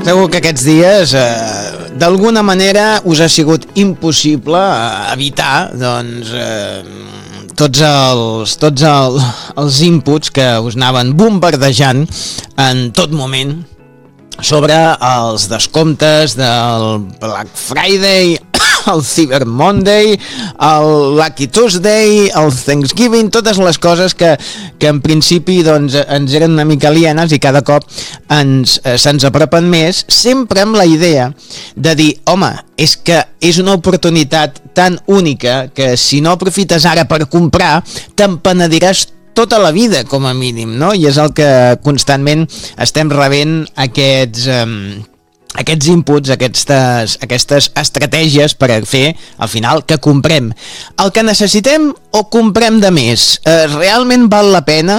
Segur que aquests dies, d'alguna manera, us ha sigut impossible evitar, doncs, tots els inputs que us anaven bombardejant en tot moment sobre els descomptes del Black Friday, el Cyber Monday, el Lucky Tuesday, el Thanksgiving, totes les coses que en principi doncs, ens eren una mica alienes i cada cop se'ns apropen més, sempre amb la idea de dir, home, és que és una oportunitat tan única que si no aprofites ara per comprar, te'n penediràs tota la vida, com a mínim, no? I és el que constantment estem rebent aquests inputs, aquestes estratègies per fer, al final, que comprem el que necessitem o comprem de més. Realment val la pena?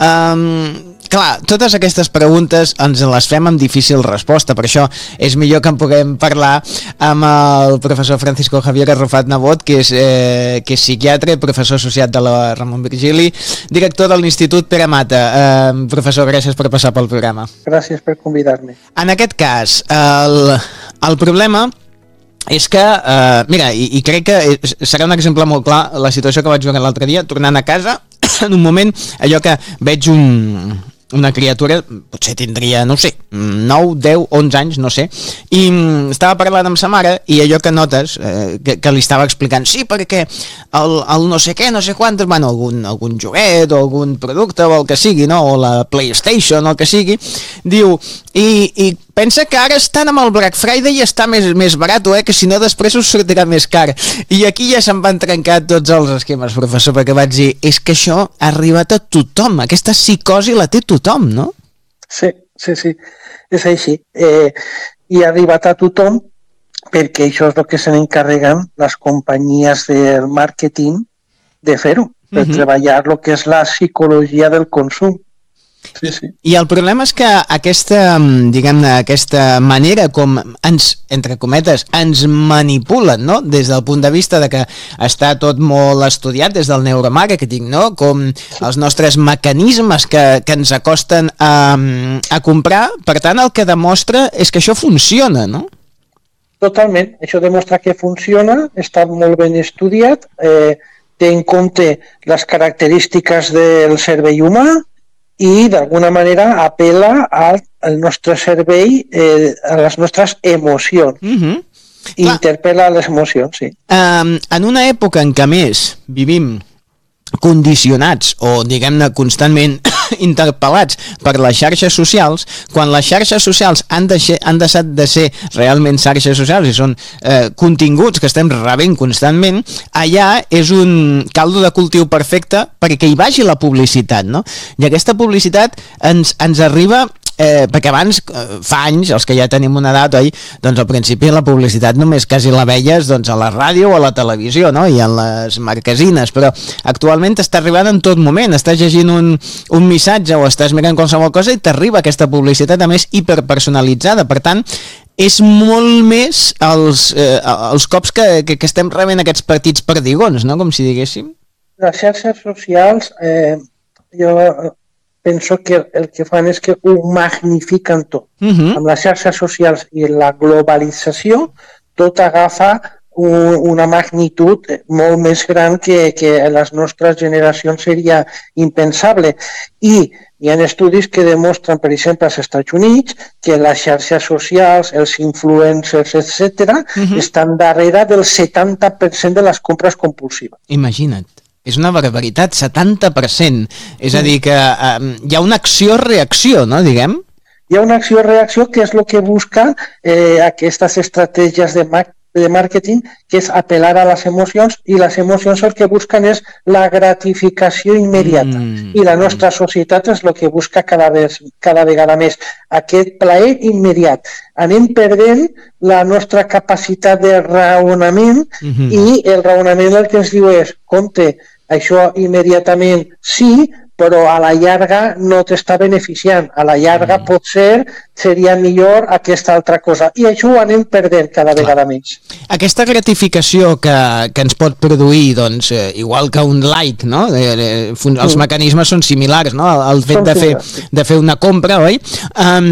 Clar, totes aquestes preguntes ens les fem amb difícil resposta, per això és millor que en puguem parlar amb el professor Francisco Javier Arrufat Nebot, que és psiquiatre, professor associat de la Ramon Virgili, director de l'Institut Pere Mata. Professor, gràcies per passar pel programa. Gràcies per convidar-me. En aquest cas, el problema és que, mira, i crec que serà un exemple molt clar la situació que vaig veure l'altre dia, tornant a casa, en un moment, allò que veig una criatura, potser tindria, no sé, 9, 10, 11 anys, no sé, i estava parlant amb sa mare i allò que notes, que li estava explicant, sí, perquè el no sé què, no sé quantes, bueno, algun joguet o algun producte o el que sigui, no? O la PlayStation o el que sigui, diu, i pensa que ara estan amb el Black Friday i està més barat, que si no després us sortirà més car. I aquí ja se'm van trencar tots els esquemes, professor, perquè vaig dir, és que això ha arribat a tothom, aquesta psicosi la té tothom, no? Sí, és així. I ha arribat a tothom perquè això és el que se n'encarreguen les companyies del màrqueting de fer-ho, per treballar el que és la psicologia del consum. Sí. I el problema és que aquesta manera com ens, entre cometes, ens manipulen, no? Des del punt de vista de que està tot molt estudiat des del neuromàrqueting, no? Com els nostres mecanismes que ens acosten a comprar, per tant el que demostra és que això funciona, no? Totalment, això demostra que funciona, està molt ben estudiat, té en compte les característiques del cervell humà i d'alguna manera apel·la al nostre cervell, a les nostres emocions. Interpel·la les emocions, sí. En una època en què més vivim condicionats o, diguem-ne, constantment interpel·lats per les xarxes socials, quan les xarxes socials han deixat de ser realment xarxes socials i són continguts que estem rebent constantment, allà és un caldo de cultiu perfecte perquè hi vagi la publicitat, no? I aquesta publicitat ens arriba perquè abans, fa anys, els que ja tenim una edat, oi, doncs al principi la publicitat només quasi la veies doncs, a la ràdio o a la televisió, no? I en les marquesines, però actualment t'està arribant en tot moment, estàs llegint un missatge o estàs mirant qualsevol cosa i t'arriba aquesta publicitat, a més, hiperpersonalitzada. Per tant, és molt més els cops que estem rebent aquests petits perdigons, no? Com si diguéssim. Les xarxes socials, jo penso que el que fan és que ho magnifiquen tot. Amb les xarxes socials i la globalització, tot agafa una magnitud molt més gran que a les nostres generacions seria impensable. I hi ha estudis que demostren, per exemple, als Estats Units, que les xarxes socials, els influencers, etc., estan darrere del 70% de les compres compulsives. Imagina't. És una barbaritat, 70%. És a dir, que hi ha una acció-reacció, no, diguem? Hi ha una acció-reacció que és el que busca aquestes estratègies de màrqueting, que és apel·lar a les emocions, i les emocions el que busquen és la gratificació immediata. I la nostra societat és el que busca cada vegada més. Aquest plaer immediat. Anem perdent la nostra capacitat de raonament i el raonament el que ens diu és, compte, això immediatament sí, però a la llarga no t'està beneficiant. A la llarga potser seria millor aquesta altra cosa. I això ho anem perdent cada vegada més. Aquesta gratificació que ens pot produir, doncs, igual que un like, no? Els mecanismes són similars, no? El fet de fer una compra, oi?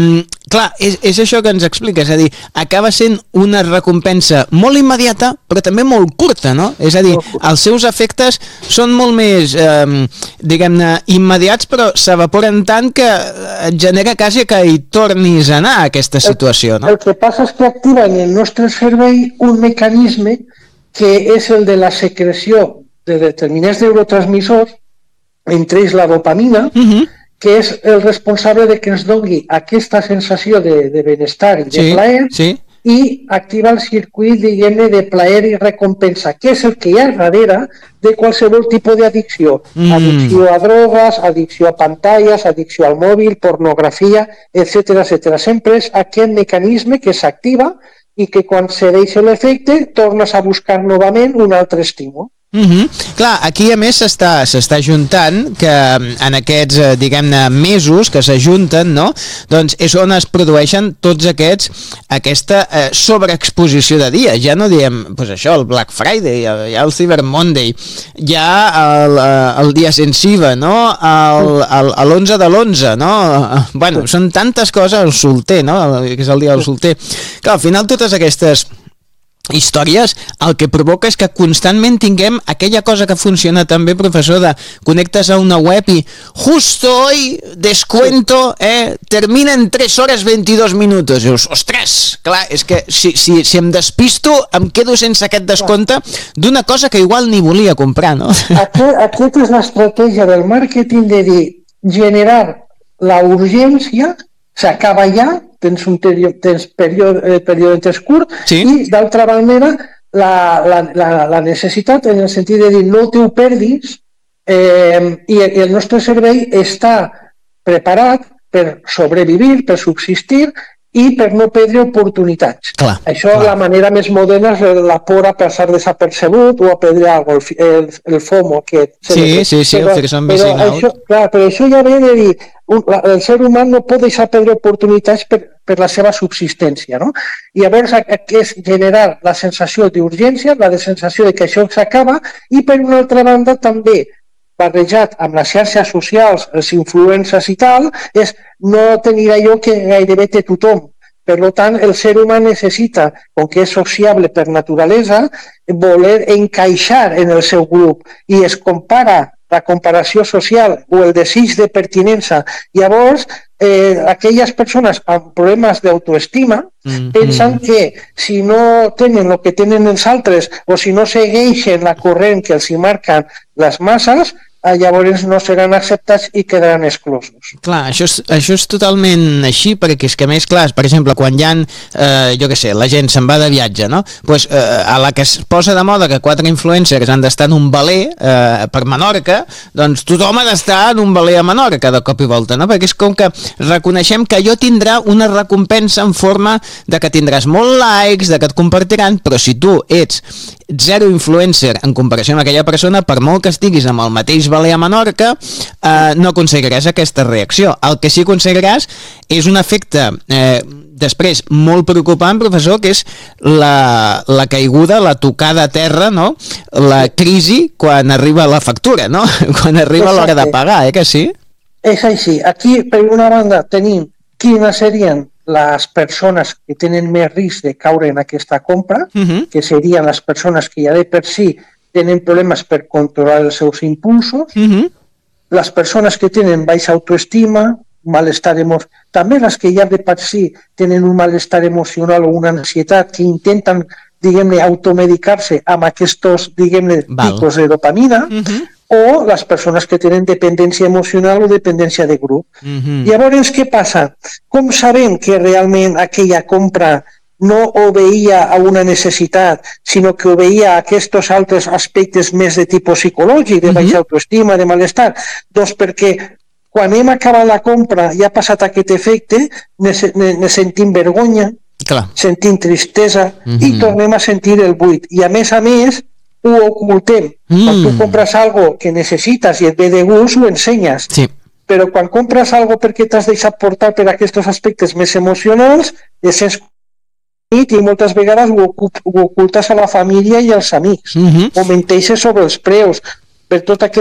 Clar, és això que ens explica, és a dir, acaba sent una recompensa molt immediata, però també molt curta, no? És a dir, els seus efectes són molt més, diguem-ne, immediats, però s'evaporen tant que et genera quasi que hi tornis a anar a aquesta situació, no? El que passa és que activa en el nostre cervell un mecanisme que és el de la secreció de determinats neurotransmissors, entre ells la dopamina, que és el responsable de que ens doni aquesta sensació de benestar i de plaer, i activa el circuit, diguem-ne, de plaer i recompensa, que és el que hi ha darrere de qualsevol tipus d'addicció. Addicció a drogues, addicció a pantalles, addicció al mòbil, pornografia, etc. Sempre és aquest mecanisme que s'activa i que quan se deixa l'efecte tornes a buscar novament un altre estímul. Clar, aquí a més s'està juntant que en aquests, diguem-ne, mesos que s'ajunten, no? Doncs és on es produeixen tots aquesta sobreexposició de dies. Ja no diem, doncs això, el Black Friday, ja el Cyber Monday, ja el dia sensiva, no? L'11 de l'11, no? Bueno, són tantes coses, el solter, no? Que és el dia del solter. Clar, al final totes aquestes històries, el que provoca és que constantment tinguem aquella cosa que funciona també, professor, de connectes a una web i justo hoy descuento, termina en 3 horas 22 minutos. I dius, ostres, clar, és que si em despisto em quedo sense aquest descompte d'una cosa que igual ni volia comprar, no? Aquesta és l'estratègia del màrqueting de dir, generar la urgència, s'acaba ja, tens un període de temps curt, i d'altra manera la necessitat en el sentit de dir no t'ho perdis, i el nostre cervell està preparat per sobrevivir, per subsistir i per no perdre oportunitats. Això la manera més moderna és la por a passar desapercebut o a perdre alguna cosa, el FOMO. Sí, el Fearson Missing Out. Però això ja ve de dir, el ser humà no pot deixar perdre oportunitats per la seva subsistència, no? I llavors és generar la sensació d'urgència, la sensació de que això s'acaba, i per una altra banda també barrejat amb les xarxes socials, els influencers i tal, és no tenir allò que gairebé té tothom. Per tant, el ser humà necessita, com que és sociable per naturalesa, voler encaixar en el seu grup, i es compara la comparació social o el desig de pertinença. Llavors, aquelles persones amb problemes d'autoestima pensen que si no tenen el que tenen els altres o si no segueixen la corrent que els hi marquen les masses, llavors no seran acceptats i quedaran exclosos. Clar, això és totalment així, perquè és que més, clar, per exemple, quan hi ha, jo què sé, la gent se'n va de viatge, no? Pues, a la que es posa de moda que 4 influencers han d'estar en un veler per Menorca, doncs tothom ha d'estar en un veler a Menorca de cop i volta, no? Perquè és com que reconeixem que allò tindrà una recompensa en forma de que tindràs molts likes, de que et compartiran, però si tu ets zero influencer en comparació amb aquella persona, per molt que estiguis amb el mateix valer a Menorca, no aconseguiràs aquesta reacció. El que sí aconseguiràs és un efecte després molt preocupant, professor, que és la caiguda, la tocada a terra, no? La crisi quan arriba la factura, no? Quan arriba l'hora de pagar, que sí? És així. Aquí, per una banda, tenim quines serien les persones que tenen més risc de caure en aquesta compra, que serien les persones que ja de per si tenen problemes per controlar els seus impulsos, les persones que tenen baixa autoestima, malestar emocional, també les que ja de per si tenen un malestar emocional o una ansietat que intenten, diguem-ne, automedicar-se amb aquests, diguem-ne, tipus de dopamina, o les persones que tenen dependència emocional o dependència de grup. Llavors, què passa? Com sabem que realment aquella compra no obeïa a una necessitat, sinó que obeïa a aquests altres aspectes més de tipus psicològic, de baixa autoestima, de malestar? Doncs perquè quan hem acabat la compra i ha passat aquest efecte, ne sentim vergonya, sentim tristesa i tornem a sentir el buit. I a més, ho ocultem. Quan tu compres algo que necessites i et ve de gust, ho ensenyes. Però quan compres algo perquè t'has deixat portar per aquests aspectes més emocionals, et sents i moltes vegades ho ocultes a la família i als amics. O menteixes sobre els preus. Per tot aquest